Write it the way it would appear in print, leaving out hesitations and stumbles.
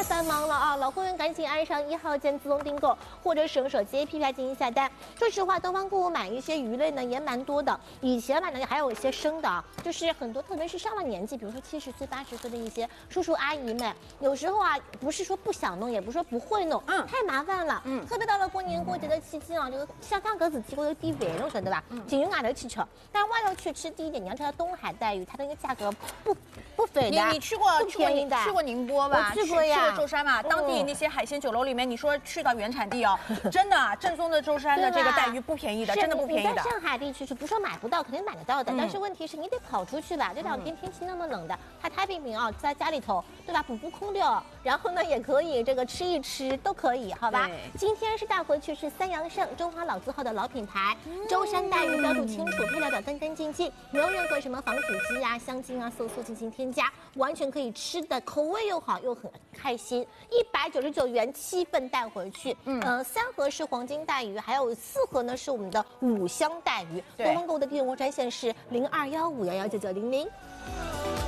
繁忙了啊！老会员赶紧按上1号键自动订购，或者使用手机 APP 来进行下单。说实话，东方购物买一些鱼类呢也蛮多的，以前买的还有一些生的啊，就是很多，特别是上了年纪，比如说70岁、80岁的一些叔叔阿姨们，有时候啊，不是说不想弄，也不是说不会弄，太麻烦了，特别到了过年过节的期间啊，这个像搿子机会有点烦，侬晓得吧？进入外头去吃，但外头去吃，第一点，你要知道东海带鱼它的那个价格不菲的， 你去过宁波吧？ 去过呀， 去了舟山嘛？当地那些海鲜酒楼里面，你说去到原产地哦，真的正宗的舟山的这个带鱼不便宜的，真的不便宜的。 你在上海地区是不说买不到，肯定买得到的，但是问题是你得跑出去吧？这2天天气那么冷的，它太平啊，在家里头，对吧？补空调，然后呢也可以这个吃一吃，都可以，好吧？今天是带回去是三阳盛中华老字号的老品牌，舟山带鱼标注清楚，配料表干干净净，没有任何什么防腐剂啊、香精啊、色素进行添加，完全可以吃的，口味又好又很开心。199元7份带回去，3盒是黄金带鱼，还有4盒呢是我们的五香带鱼。东方购物的电话专线是0215119900。